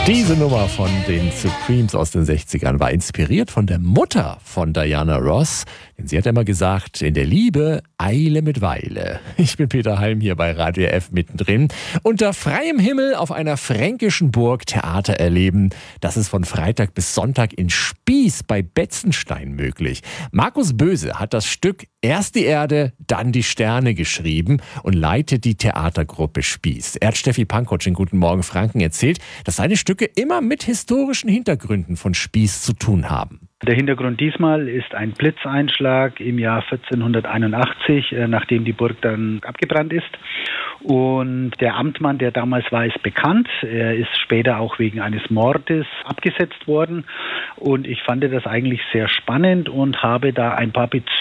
Diese Nummer von den Supremes aus den 60ern war inspiriert von der Mutter von Diana Ross. Denn sie hat immer gesagt, in der Liebe Eile mit Weile. Ich bin Peter Halm hier bei Radio F mittendrin. Unter freiem Himmel auf einer fränkischen Burg Theater erleben. Das ist von Freitag bis Sonntag in Spieß bei Betzenstein möglich. Markus Böse hat das Stück Erst die Erde, dann die Sterne geschrieben und leitet die Theatergruppe Spieß. Er hat Steffi Pankotsch in Guten Morgen Franken erzählt, dass seine Stücke immer mit historischen Hintergründen von Spieß zu tun haben. Der Hintergrund diesmal ist ein Blitzeinschlag im Jahr 1481, nachdem die Burg dann abgebrannt ist. Und der Amtmann, der damals war, ist bekannt. Er ist später auch wegen eines Mordes abgesetzt worden. Und ich fand das eigentlich sehr spannend und habe da ein paar Bezüge